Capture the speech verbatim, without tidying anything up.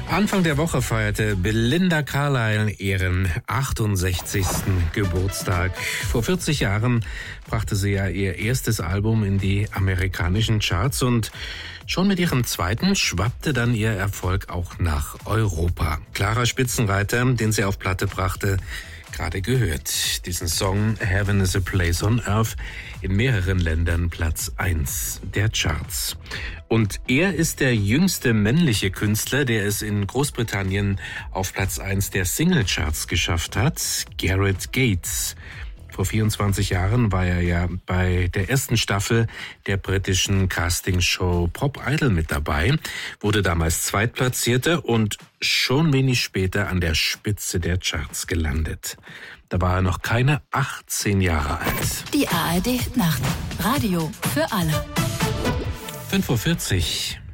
Anfang der Woche feierte Belinda Carlisle ihren achtundsechzigsten Geburtstag. Vor vierzig Jahren brachte sie ja ihr erstes Album in die amerikanischen Charts und schon mit ihrem zweiten schwappte dann ihr Erfolg auch nach Europa. Klarer Spitzenreiter, den sie auf Platte brachte, gerade gehört. Diesen Song Heaven is a Place on Earth, in mehreren Ländern Platz eins der Charts. Und er ist der jüngste männliche Künstler, der es in Großbritannien auf Platz eins der Singlecharts geschafft hat, Gareth Gates. Vor vierundzwanzig Jahren war er ja bei der ersten Staffel der britischen Castingshow Pop Idol mit dabei, wurde damals Zweitplatzierter und schon wenig später an der Spitze der Charts gelandet. Da war er noch keine achtzehn Jahre alt. Die A R D Nacht. Radio für alle. fünf Uhr vierzig.